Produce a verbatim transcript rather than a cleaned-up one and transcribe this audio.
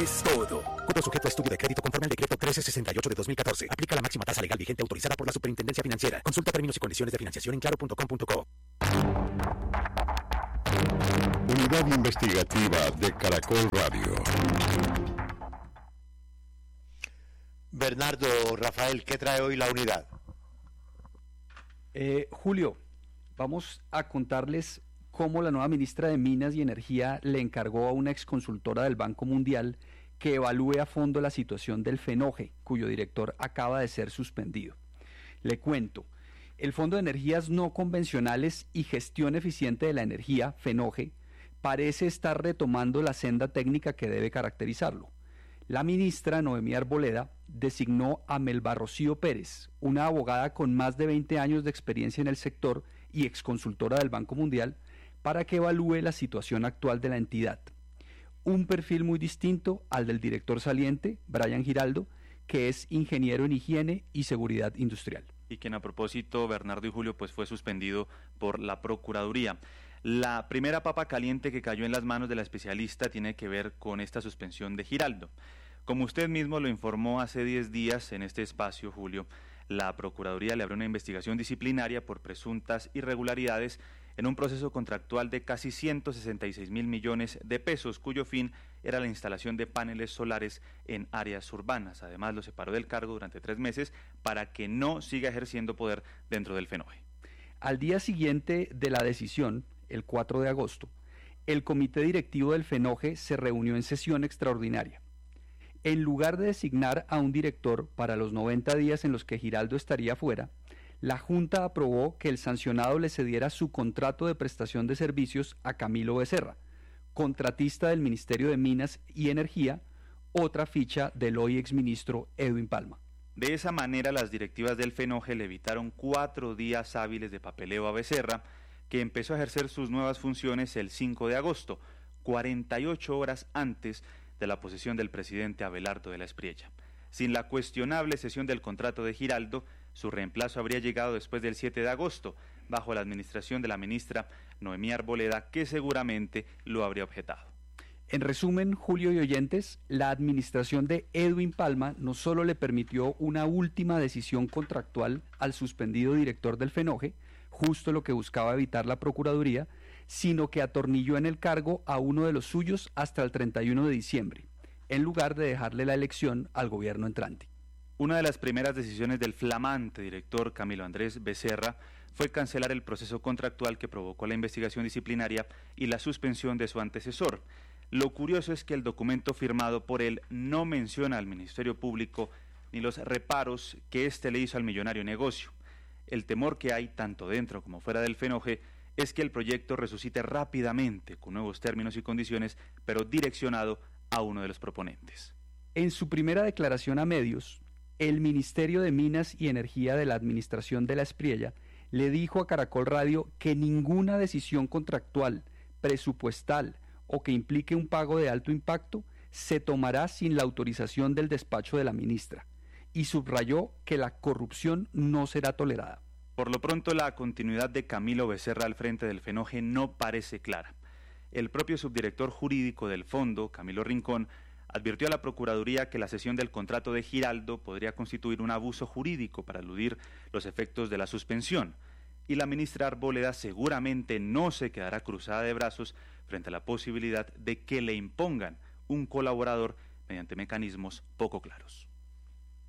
puedes todo. Cupo sujeto a estudio de crédito conforme al decreto trece sesenta y ocho de dos mil catorce. Aplica la máxima tasa legal vigente autorizada por la Superintendencia Financiera. Consulta términos y condiciones de financiación en claro punto com punto co. Unidad investigativa de Caracol Radio. Bernardo, Rafael, ¿qué trae hoy la unidad? Eh, Julio, vamos a contarles cómo la nueva ministra de Minas y Energía le encargó a una exconsultora del Banco Mundial que evalúe a fondo la situación del FENOGE, cuyo director acaba de ser suspendido. Le cuento, el Fondo de Energías No Convencionales y Gestión Eficiente de la Energía, FENOGE, parece estar retomando la senda técnica que debe caracterizarlo. La ministra Noemí Arboleda designó a Melba Rocío Pérez, una abogada con más de veinte años de experiencia en el sector y exconsultora del Banco Mundial, para que evalúe la situación actual de la entidad. Un perfil muy distinto al del director saliente, Brian Giraldo, que es ingeniero en higiene y seguridad industrial. Y quien a propósito, Bernardo y Julio, pues fue suspendido por la Procuraduría. La primera papa caliente que cayó en las manos de la especialista tiene que ver con esta suspensión de Giraldo. Como usted mismo lo informó hace diez días en este espacio, Julio, la Procuraduría le abrió una investigación disciplinaria por presuntas irregularidades en un proceso contractual de casi ciento sesenta y seis mil millones de pesos, cuyo fin era la instalación de paneles solares en áreas urbanas. Además, lo separó del cargo durante tres meses para que no siga ejerciendo poder dentro del FENOGE. Al día siguiente de la decisión, el cuatro de agosto, el comité directivo del FENOGE se reunió en sesión extraordinaria. En lugar de designar a un director para los noventa días en los que Giraldo estaría fuera, la Junta aprobó que el sancionado le cediera su contrato de prestación de servicios a Camilo Becerra, contratista del Ministerio de Minas y Energía, otra ficha del hoy exministro Edwin Palma. De esa manera, las directivas del FENOGE le evitaron cuatro días hábiles de papeleo a Becerra, que empezó a ejercer sus nuevas funciones el cinco de agosto, cuarenta y ocho horas antes de la posesión del presidente Abelardo de la Espriella. Sin la cuestionable cesión del contrato de Giraldo, su reemplazo habría llegado después del siete de agosto, bajo la administración de la ministra Noemí Arboleda, que seguramente lo habría objetado. En resumen, Julio y oyentes, la administración de Edwin Palma no solo le permitió una última decisión contractual al suspendido director del FENOGE, justo lo que buscaba evitar la Procuraduría, sino que atornilló en el cargo a uno de los suyos hasta el treinta y uno de diciembre, en lugar de dejarle la elección al gobierno entrante. Una de las primeras decisiones del flamante director Camilo Andrés Becerra fue cancelar el proceso contractual que provocó la investigación disciplinaria y la suspensión de su antecesor. Lo curioso es que el documento firmado por él no menciona al Ministerio Público ni los reparos que éste le hizo al millonario negocio. El temor que hay, tanto dentro como fuera del FENOGE, es que el proyecto resucite rápidamente con nuevos términos y condiciones, pero direccionado a uno de los proponentes. En su primera declaración a medios, el Ministerio de Minas y Energía de la Administración de la Espriella le dijo a Caracol Radio que ninguna decisión contractual, presupuestal o que implique un pago de alto impacto se tomará sin la autorización del despacho de la ministra, y subrayó que la corrupción no será tolerada. Por lo pronto, la continuidad de Camilo Becerra al frente del FENOGE no parece clara. El propio subdirector jurídico del fondo, Camilo Rincón, advirtió a la Procuraduría que la cesión del contrato de Giraldo podría constituir un abuso jurídico para eludir los efectos de la suspensión, y la ministra Arboleda seguramente no se quedará cruzada de brazos frente a la posibilidad de que le impongan un colaborador mediante mecanismos poco claros.